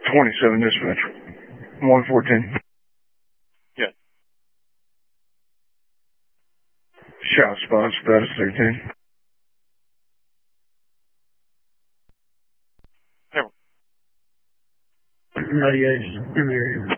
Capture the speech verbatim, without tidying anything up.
twenty-seven dispatch. one fourteen. Yes. Shot spot, status thirteen. Never. ninety-eight in the area.